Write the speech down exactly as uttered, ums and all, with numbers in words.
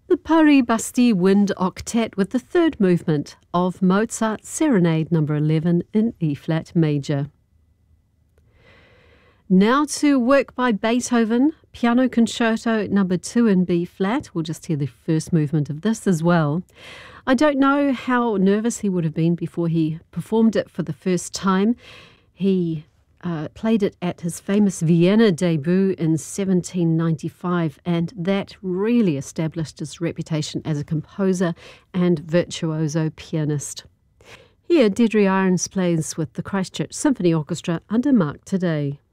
The Pari Basti Wind Octet with the third movement of Mozart's Serenade number eleven in E-flat major. Now to work by Beethoven, Piano Concerto number two in B-flat. We'll just hear the first movement of this as well. I don't know how nervous he would have been before he performed it for the first time. He uh, played it at his famous Vienna debut in seventeen ninety-five, and that really established his reputation as a composer and virtuoso pianist. Here, Deirdre Irons plays with the Christchurch Symphony Orchestra under Mark Today.